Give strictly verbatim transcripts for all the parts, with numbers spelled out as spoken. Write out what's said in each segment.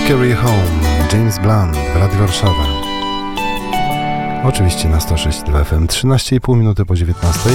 Carry Home, James Blunt, Radio Warszawa. Oczywiście na sto sześć dwa F M, trzynaście i pół minuty po dziewiętnastej.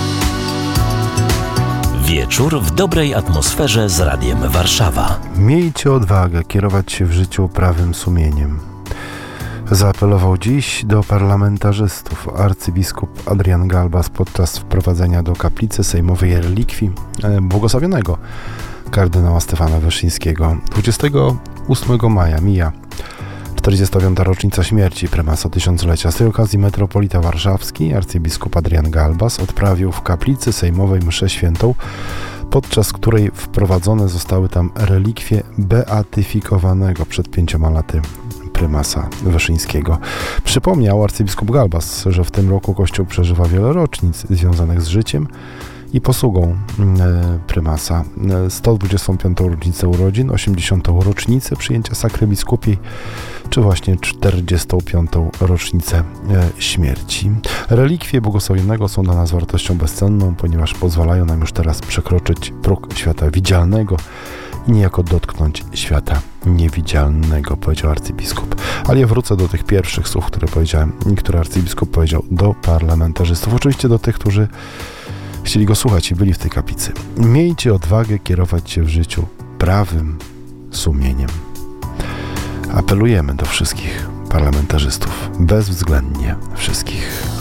Wieczór w dobrej atmosferze z Radiem Warszawa. Miejcie odwagę kierować się w życiu prawym sumieniem. Zaapelował dziś do parlamentarzystów arcybiskup Adrian Galbas podczas wprowadzenia do kaplicy sejmowej relikwii błogosławionego kardynała Stefana Wyszyńskiego. dwudziestego ósmego maja mija czterdziesta piąta rocznica śmierci prymasa tysiąclecia. Z tej okazji metropolita warszawski, arcybiskup Adrian Galbas, odprawił w kaplicy sejmowej mszę świętą, podczas której wprowadzone zostały tam relikwie beatyfikowanego przed pięcioma laty prymasa Wyszyńskiego. Przypomniał arcybiskup Galbas, że w tym roku Kościół przeżywa wiele rocznic związanych z życiem i posługą e, prymasa. sto dwudziestą piątą rocznicę urodzin, osiemdziesiątą rocznicę przyjęcia sakry biskupiej, czy właśnie czterdziestą piątą rocznicę e, śmierci. Relikwie błogosławionego są dla nas wartością bezcenną, ponieważ pozwalają nam już teraz przekroczyć próg świata widzialnego i niejako dotknąć świata niewidzialnego, powiedział arcybiskup. Ale ja wrócę do tych pierwszych słów, które powiedziałem, które arcybiskup powiedział do parlamentarzystów. Oczywiście do tych, którzy chcieli go słuchać i byli w tej kaplicy. Miejcie odwagę kierować się w życiu prawym sumieniem. Apelujemy do wszystkich parlamentarzystów, bezwzględnie wszystkich.